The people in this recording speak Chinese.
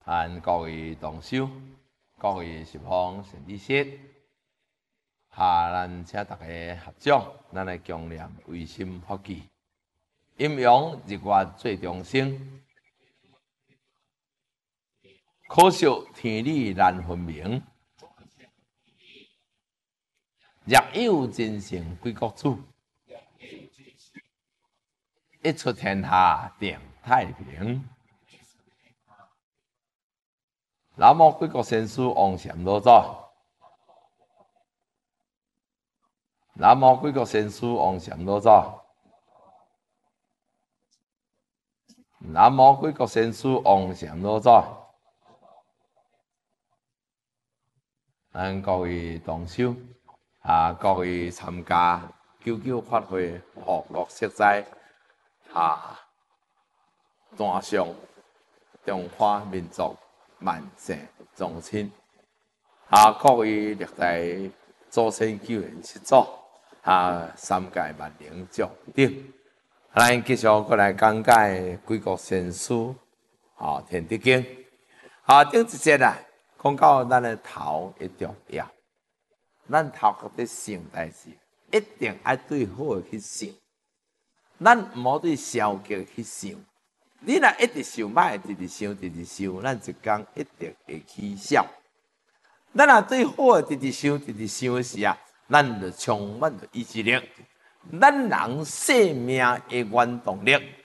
和各位同修、各位十方善知识，咱请大家合掌，咱来共念唯心佛记，阴阳日月最中生，可惜天理难分明。若有真诚归国主，一出天下定太平。南无贵国先师王禅老祖，南无贵国先师王禅老祖，南无贵国先师王禅老祖。咱各位同修各位参加99法会护国息灾单上中华民族万世宗亲各位历代祖先救援七祖三界万灵祝顶，咱继续过来讲解贵国先师天地经顶一节讲到咱的头一重要，咱头壳在想代志，一定要对好的去想，咱唔好对消极去想。你若一直想歹，直直想，咱一天一定会起笑。咱若对好的直直想的时咱就充满着意志力。咱人生命的原动力